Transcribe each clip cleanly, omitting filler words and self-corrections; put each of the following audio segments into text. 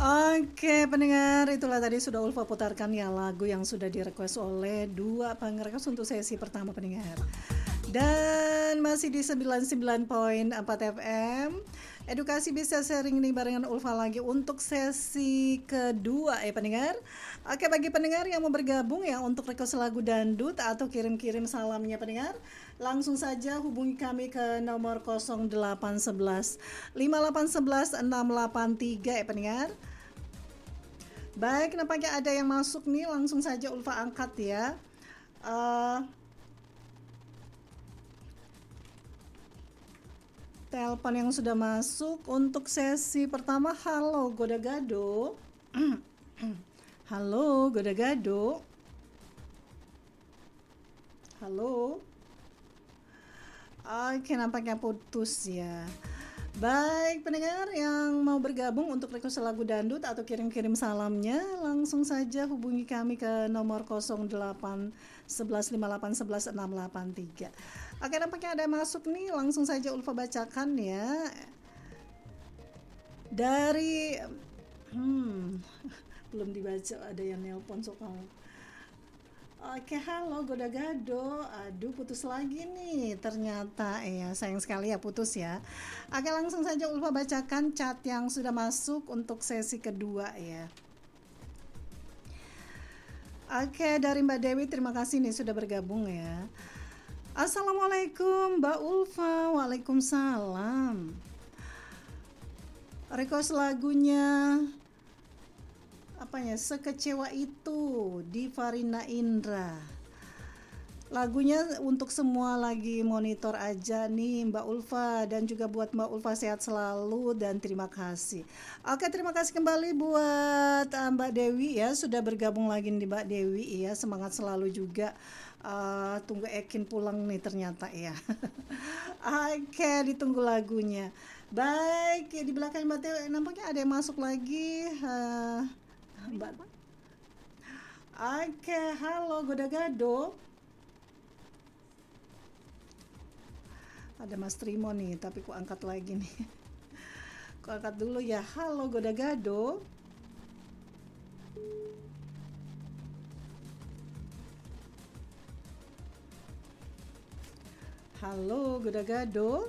Oke, pendengar, itulah tadi sudah Ulfa putarkan ya lagu yang sudah direquest oleh dua pengerequest untuk sesi pertama pendengar. Dan masih di 99.4 FM. Edukasi bisa sharing nih barengan Ulfa lagi untuk sesi kedua ya pendengar. Oke, bagi pendengar yang mau bergabung ya untuk request lagu dangdut atau kirim-kirim salamnya pendengar, langsung saja hubungi kami ke nomor 0811 5811 683 ya pendengar. Baik, nampaknya ada yang masuk nih, langsung saja Ulfa angkat ya. Uh, Telepon yang sudah masuk untuk sesi pertama. Halo Goda Gado. Halo Goda Gado. Halo. Oke, nampaknya putus ya. Baik, pendengar yang mau bergabung untuk request lagu dangdut atau kirim-kirim salamnya, langsung saja hubungi kami ke nomor 08 11 58 11 683. Oke, nampaknya ada yang masuk nih, langsung saja Ulfa bacakan ya. Dari belum dibaca, ada yang nelpon soal. Oke, halo Goda Gado. Aduh, putus lagi nih. Ternyata ya, sayang sekali ya putus ya. Oke, langsung saja Ulfa bacakan chat yang sudah masuk untuk sesi kedua ya. Oke, dari Mbak Dewi, terima kasih nih sudah bergabung ya. Assalamualaikum Mbak Ulfa. Waalaikumsalam. Request lagunya apanya, Sekecewa Itu di Farina Indra. Lagunya untuk semua lagi monitor aja nih Mbak Ulfa, dan juga buat Mbak Ulfa sehat selalu dan terima kasih. Oke, terima kasih kembali buat Mbak Dewi ya, sudah bergabung lagi nih Mbak Dewi ya, semangat selalu juga. Tunggu Ekin pulang nih ternyata ya. Oke, ditunggu lagunya. Baik, ya, di belakang Mbak Dewi nampaknya ada yang masuk lagi. Mbak. Oke, halo Goda Gado. Ada Mas Trimo nih, tapi ku angkat lagi nih. Ku angkat dulu ya. Halo Goda Gado. Halo Goda Gado.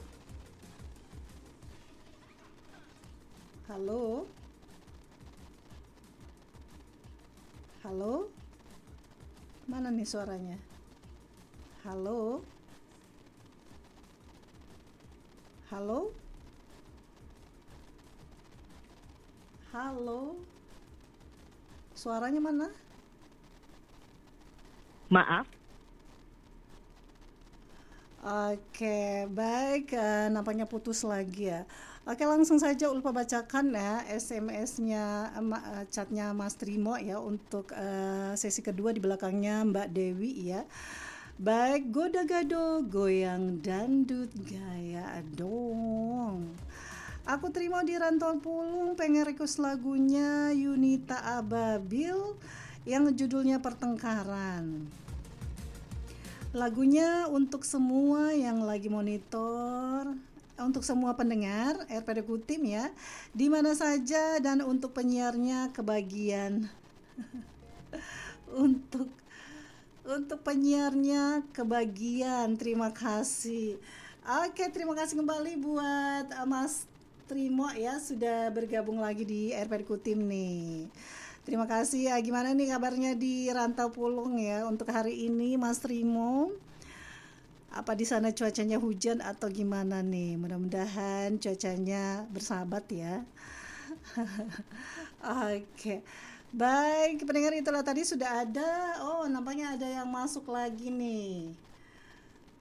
Halo. Halo. Mana nih suaranya? Halo. Halo. Halo. Suaranya mana? Maaf. Oke, baik. Nampaknya putus lagi ya. Oke, langsung saja Ulfa bacakan ya SMS-nya, chatnya Mas Trimo ya untuk sesi kedua, di belakangnya Mbak Dewi ya. Baik, Goda Gado, goyang dangdut gaya dong. Aku Trimo di Rantau Pulung, pengen request lagunya Yunita Ababil yang judulnya Pertengkaran. Lagunya untuk semua yang lagi monitor, untuk semua pendengar RPD Kutim ya, di mana saja, dan untuk penyiarnya kebagian. untuk penyiarnya kebagian, terima kasih. Oke, terima kasih kembali buat Mas Trimo ya, sudah bergabung lagi di RPD Kutim nih. Terima kasih ya. Gimana nih kabarnya di Rantau Pulung ya untuk hari ini Mas Trimo? Apa di sana cuacanya hujan atau gimana nih? Mudah-mudahan cuacanya bersahabat ya. Oke. Baik, pendengar, itulah tadi sudah ada. Oh, nampaknya ada yang masuk lagi nih.